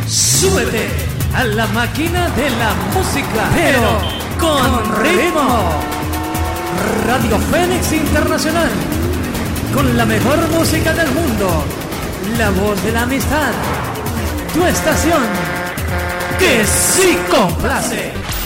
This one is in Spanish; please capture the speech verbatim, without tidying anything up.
Súbete a la máquina de la música, pero con ritmo. Radio Fénix Internacional, con la mejor música del mundo, la voz de la amistad, tu estación que sí complace.